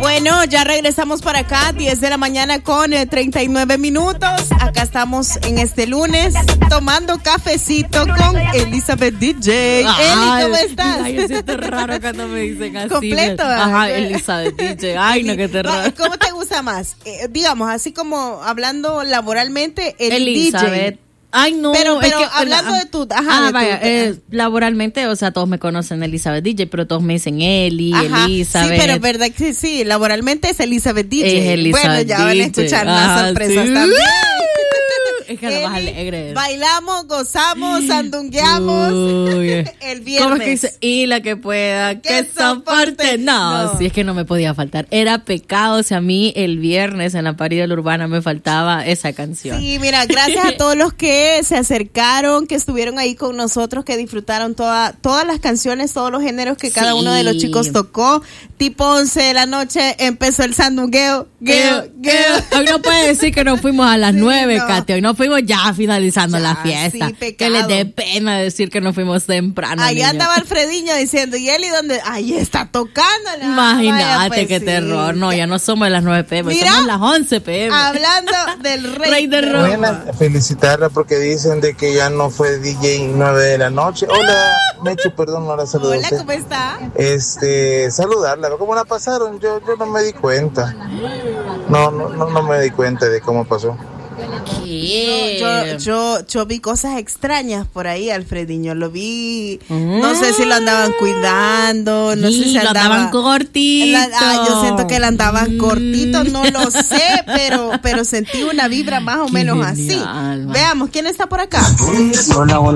Bueno, ya regresamos para acá, 10 de la mañana con 39 minutos. Acá estamos en este lunes tomando cafecito con Elizabeth DJ. Eli, ¿cómo estás? Ay, yo siento raro cuando me dicen así. Completo. Ajá, Elizabeth DJ. Ay, no, qué terror. ¿Cómo te gusta más? Digamos, así como hablando laboralmente, el Elizabeth. DJ. Ay, no. Pero es que, hablando de tu... Ajá, vaya, laboralmente, o sea, todos me conocen Elizabeth DJ, pero todos me dicen Eli, ajá, Elizabeth. Sí, pero verdad que sí, laboralmente es Elizabeth DJ. Es Elizabeth bueno, ya van a DJ. escuchar más sorpresas también. Es que lo más alegre. Bailamos, gozamos, sandungueamos el viernes. ¿Cómo es que dice? Y la que pueda, que soporte. No, sí, es que no me podía faltar. Era pecado, o sea, a mí el viernes en la party de la Urbana me faltaba esa canción. Sí, mira, gracias a todos los que se acercaron, que estuvieron ahí con nosotros, que disfrutaron todas las canciones, todos los géneros que cada uno de los chicos tocó. Tipo 11 de la noche empezó el sandungueo. Hoy no puede decir que nos fuimos a las 9, no. Katy. Hoy nos fuimos ya finalizando la fiesta. Sí, que les dé pena decir que nos fuimos temprano. Allá andaba Alfredinho diciendo, ¿y Eli dónde? Ahí está tocando. Imagínate, pues, qué terror. No, ya no somos las 9 p.m., somos las 11 p.m. Hablando del rey de Roma. Bueno, felicitarla porque dicen de que ya no fue DJ 9 de la noche. Hola, Mechu, perdón, no la saludé. Hola, ¿cómo está? Saludarla, ¿cómo la pasaron? Yo no me di cuenta. No me di cuenta de cómo pasó. ¿Qué? Yo vi cosas extrañas por ahí, Alfredinho. Lo vi, no sé si lo andaban cuidando, no sé si lo andaban cortito. Yo siento que lo andaban cortito, no lo sé, pero sentí una vibra más o menos así. Veamos, ¿quién está por acá? Hola.